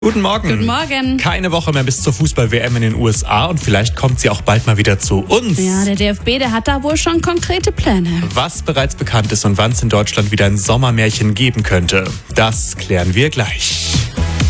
Guten Morgen. Guten Morgen. Keine Woche mehr bis zur Fußball-WM in den USA und vielleicht kommt sie auch bald mal wieder zu uns. Ja, der DFB, der hat da wohl schon konkrete Pläne. Was bereits bekannt ist und wann es in Deutschland wieder ein Sommermärchen geben könnte, das klären wir gleich.